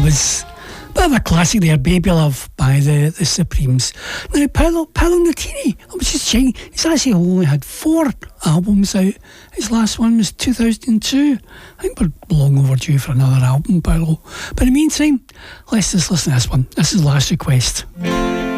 was a bit of a classic there, Baby Love by the Supremes. Now, Paolo Nutini, I was just checking, he's actually only had 4 albums out. His last one was 2002. I think we're long overdue for another album, Paolo. But in the meantime, let's just listen to this one. This is Last Request.